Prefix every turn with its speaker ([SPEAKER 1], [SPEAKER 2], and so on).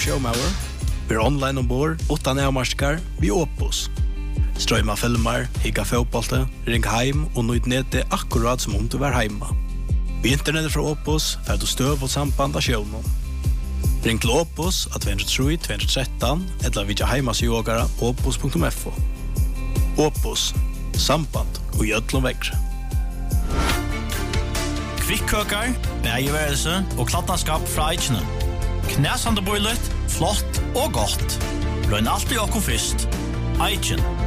[SPEAKER 1] showmauer. Vi är online ombord, utan avmarskar, vi Opus. Strömma filmer, higga fotbollte, ring heim og nøyd nede akkurat som om du var heima. Vi internetet fra Opus, for du støv og samband av sjøvnen. Ring til Opus at 203-213, eller vidja heimasjågara opus.fo. Opus, samband og gjødlom vekkre.
[SPEAKER 2] Kvikkøkar, bergeværelse og klattenskap fra Eichene. Knæsande bøylet, flott og godt. Røyn alltid okko fyrst. Eichen.